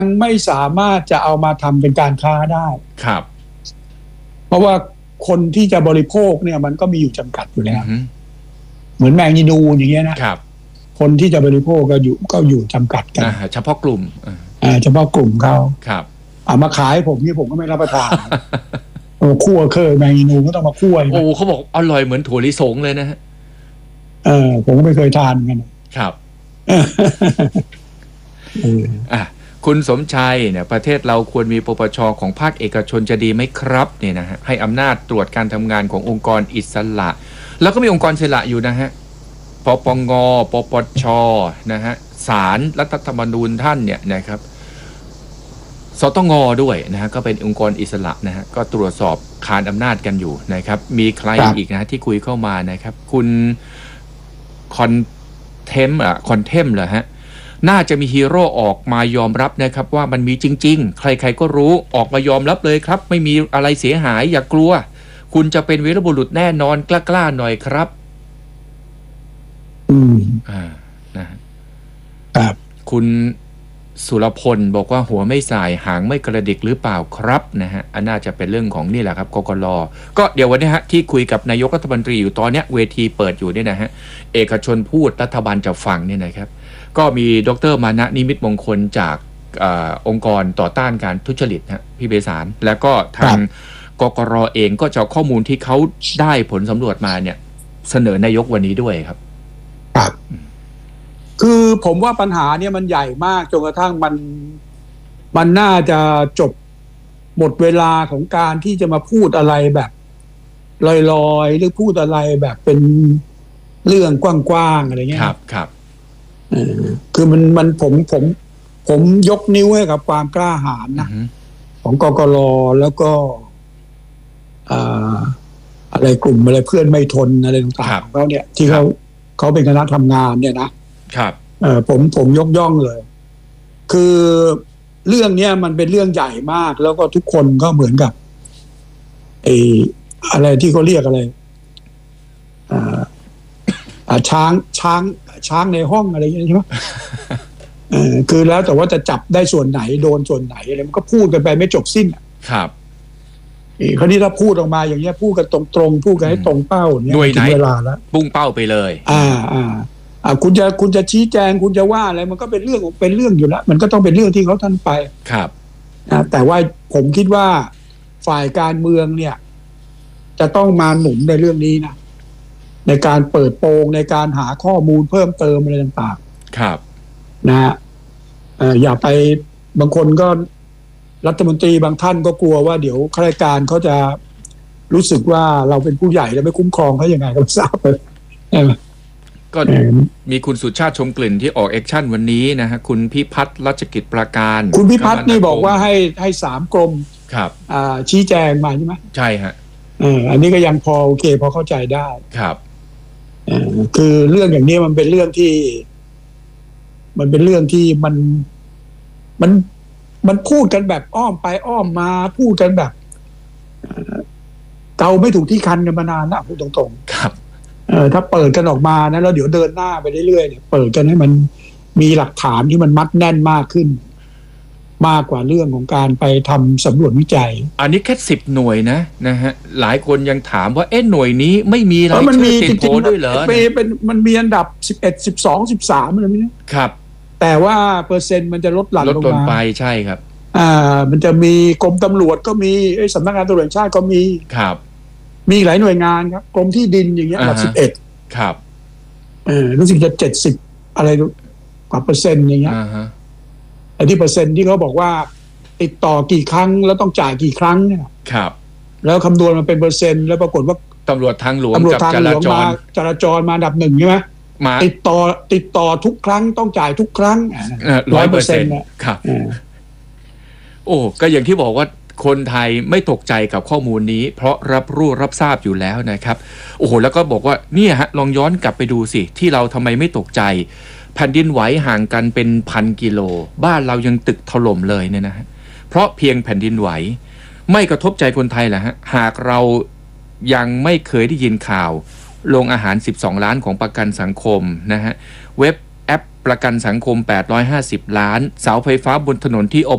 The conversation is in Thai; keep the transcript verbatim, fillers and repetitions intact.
ไม่สามารถจะเอามาทำเป็นการค้าได้ครับเพราะว่าคนที่จะบริโภคเนี่ยมันก็มีอยู่จำกัดอยู่แล้ว mm-hmm. เหมือนแมงยีนูนอย่างเงี้ยนะครับคนที่จะบริโภคก็อยู่ก็อยู่จำกัดกันเฉพาะกลุ่มอ่าเฉพาะกลุ่มเขาครับเอามาขายผมนี่ผมก็ไม่รับประทาน โอ้คั่วเคยแมงยีนูนก็ต้องมาคั่วโอ้เขาบอกอร่อยเหมือนถั่วลิสงเลยนะฮะเออผมก็ไม่เคยทานกันครับอ่ะคุณสมชัยเนี่ยประเทศเราควรมีปปช.ของภาคเอกชนจะดีไหมครับเนี่ยนะฮะให้อำนาจตรวจการทำงานขององค์กรอิสระแล้วก็มีองค์กรอิสระอยู่นะฮะปปงปปช.นะฮะศาลรัฐธรรมนูญท่านเนี่ยนะครับสตง.ด้วยนะฮะก็เป็นองค์กรอิสระนะฮะก็ตรวจสอบขานอำนาจกันอยู่นะครับมีใครอีกนะที่คุยเข้ามานะครับคุณคอนเทมอ่ะคอนเทมเหรอฮะน่าจะมีฮีโร่ออกมายอมรับนะครับว่ามันมีจริงๆใครๆก็รู้ออกมายอมรับเลยครับไม่มีอะไรเสียหายอย่ากลัวคุณจะเป็นวีรบุรุษแน่นอนกล้าๆหน่อยครับอืมอ่านะครับคุณสุรพลบอกว่าหัวไม่สายหางไม่กระดิกหรือเปล่าครับนะฮะอันน่าจะเป็นเรื่องของนี่แหละครับกกล.ก็เดี๋ยววันนี้ฮะที่คุยกับนายกรัฐมนตรีอยู่ตอนเนี้ยเวทีเปิดอยู่เนี่ยนะฮะเอกชนพูดรัฐบาลจะฟังเนี่ยนะครับก็มีดร.มานะนิมิตมงคลจากอองค์กรต่อต้านการทุจริตฮะพี่เบสารแล้วก็ทางกกร.เองก็จะข้อมูลที่เขาได้ผลสำรวจมาเนี่ยเสนอนายกวันนี้ด้วยครับครับคือผมว่าปัญหาเนี่ยมันใหญ่มากจนกระทั่งมันมันน่าจะจบหมดเวลาของการที่จะมาพูดอะไรแบบลอยๆหรือพูดอะไรแบบเป็นเรื่องกว้างๆอะไรเงี้ยครับครับเออคือมันมันผมผมผมยกนิ้วให้กับความกล้าหาญนะของกกร.แล้วก็อ่าอะไรกลุ่มอะไรเพื่อนไม่ทนอะไรต่างๆของเขาเนี่ยที่เขาเขาเป็นคณะทำงานเนี่ยนะครับเออผมผมยกย่องเลยคือเรื่องเนี้ยมันเป็นเรื่องใหญ่มากแล้วก็ทุกคนก็เหมือนกับไอ้อะไรที่เขาเรียกอะไรอ่าอ่าช้างช้างช้างในห้องอะไรอย่างเงี้ยใช่ไหมเออคือแล้วแต่ว่าจะจับได้ส่วนไหนโดนส่วนไหนอะไรมันก็พูดกันไปไม่จบสิ้นครับคราวนี้ถ้าพูดออกมาอย่างเงี้ยพูดกันตรงๆพูดกันให้ตรงเป้าเนี่ยถึงเวลาแล้วปุ้งเป้าไปเลยอ่าอ่าอ่าคุณจะคุณจะชี้แจงคุณจะว่าอะไรมันก็เป็นเรื่องของเป็นเรื่องอยู่แล้วมันก็ต้องเป็นเรื่องที่เขาท่านไปครับนะแต่ว่าผมคิดว่าฝ่ายการเมืองเนี่ยจะต้องมาหนุนในเรื่องนี้นะในการเปิดโปงในการหาข้อมูลเพิ่มเติมอะไรต่างๆครับนะฮะเอ่ออย่าไปบางคนก็รัฐมนตรีบางท่านก็กลัวว่าเดี๋ยวข้าราชการเขาจะรู้สึกว่าเราเป็นผู้ใหญ่แล้วไม่คุ้มครองเขายังไงก็ไม่ทราบเลยก็มีคุณสุชาติชมกลิ่นที่ออกแอคชั่นวันนี้นะฮะคุณพิพัฒน์รัชกิจประการคุณพิพัฒน์นี่บอกว่าให้ให้สามกรมครับอ่าชี้แจงมาใช่ไหมใช่ฮะเอออันนี้ก็ยังพอโอเคพอเข้าใจได้ครับเออคือเรื่องอย่างนี้มันเป็นเรื่องที่มันเป็นเรื่องที่มันมันมันพูดกันแบบอ้อมไปอ้อมมาพูดกันแบบเกาไม่ถูกที่คันกันมานานนะพูดตรงๆครับเออถ้าเปิดกันออกมานะแล้วเดี๋ยวเดินหน้าไปเรื่อยๆเนี่ยเปิดกันให้มันมีหลักฐานที่มันมัดแน่นมากขึ้นมากกว่าเรื่องของการไปทำสำรวจวิจัยอันนี้แค่สิบหน่วยนะนะฮะหลายคนยังถามว่าเอ๊ะหน่วยนี้ไม่มีรายชื่อติดโผด้วยเหรอเป็นมันมีอันดับสิบเอ็ด สิบสอง สิบสามอะไรนี่ครับแต่ว่าเปอร์เซ็นต์มันจะลดหลั่นลงมาลดลงไปใช่ครับอ่ามันจะมีกรมตำรวจก็มีสำนักงานตำรวจแห่งชาติก็มีครับมีหลายหน่วยงานครับกรมที่ดินอย่างเงี้ยอันดับสิบเอ็ดครับเออรู้สึกจะเจ็ดสิบอะไรกว่าเปอร์เซ็นต์อย่างเงี้ยไอ้ที่เปอร์เซ็นต์ที่เขาบอกว่าติดต่อกี่ครั้งแล้วต้องจ่ายกี่ครั้งเนี่ยครับแล้วคำนวณมันเป็นเปอร์เซ็นต์แล้วปรากฏว่าตำรวจทางหลวงกับจราจรจราจรมาอันดับหนึ่งใช่ไหมติดต่อติดต่อทุกครั้งต้องจ่ายทุกครั้งร้อยเปอร์เซ็นต์ครับโอ้ก็อย่างที่บอกว่าคนไทยไม่ตกใจกับข้อมูลนี้เพราะรับรู้รับทราบอยู่แล้วนะครับโอ้โหแล้วก็บอกว่าเนี่ยฮะลองย้อนกลับไปดูสิที่เราทำไมไม่ตกใจแผ่นดินไหวห่างกันเป็นพันกิโลบ้านเรายังตึกถล่มเลยเนี่ยนะฮะเพราะเพียงแผ่นดินไหวไม่กระทบใจคนไทยแหละฮะหากเรายังไม่เคยได้ยินข่าวโรงอาหารสิบสองล้านของประกันสังคมนะฮะเว็บแอปประกันสังคมแปดร้อยห้าสิบล้านเสาไฟฟ้าบนถนนที่